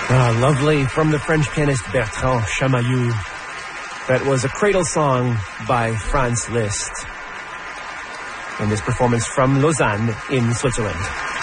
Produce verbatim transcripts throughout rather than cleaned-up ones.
Ah, lovely, from the French pianist Bertrand Chamayou. That was a cradle song by Franz Liszt in this performance from Lausanne in Switzerland.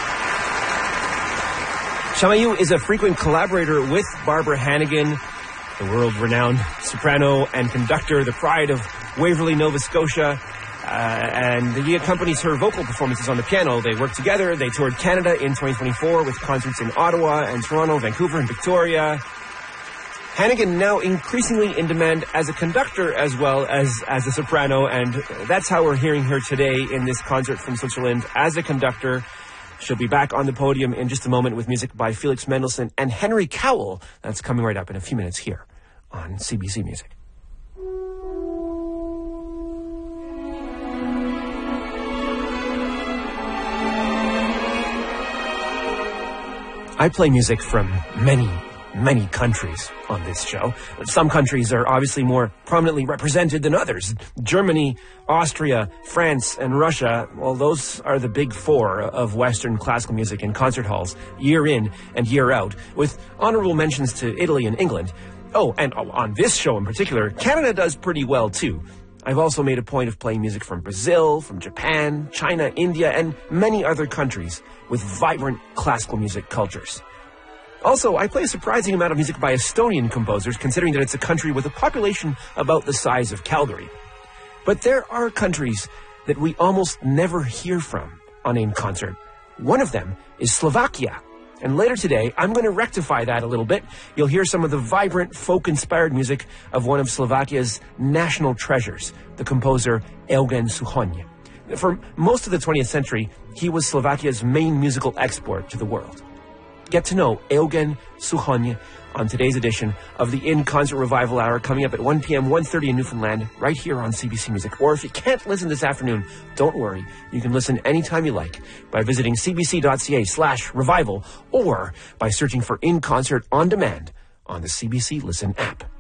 Chamayou is a frequent collaborator with Barbara Hannigan, the world-renowned soprano and conductor, the pride of Waverley, Nova Scotia. Uh, and he accompanies her vocal performances on the piano. They work together. They toured Canada in twenty twenty-four with concerts in Ottawa and Toronto, Vancouver and Victoria. Hannigan now increasingly in demand as a conductor as well as as a soprano, and that's how we're hearing her today in this concert from Switzerland as a conductor. She'll be back on the podium in just a moment with music by Felix Mendelssohn and Henry Cowell. That's coming right up in a few minutes here on C B C Music. I play music from many, many countries on this show. Some countries are obviously more prominently represented than others. Germany, Austria, France, and Russia, well, those are the big four of Western classical music in concert halls, year in and year out, with honorable mentions to Italy and England. Oh, and on this show in particular, Canada does pretty well too. I've also made a point of playing music from Brazil, from Japan, China, India, and many other countries with vibrant classical music cultures. Also, I play a surprising amount of music by Estonian composers, considering that it's a country with a population about the size of Calgary. But there are countries that we almost never hear from on In Concert. One of them is Slovakia. And later today, I'm going to rectify that a little bit. You'll hear some of the vibrant, folk-inspired music of one of Slovakia's national treasures, the composer Eugen Suchony. For most of the twentieth century, he was Slovakia's main musical export to the world. Get to know Eugen Suchony on today's edition of the In Concert Revival Hour, coming up at one p.m., one thirty in Newfoundland, right here on C B C Music. Or if you can't listen this afternoon, don't worry. You can listen anytime you like by visiting cbc.ca slash revival or by searching for In Concert on demand on the C B C Listen app.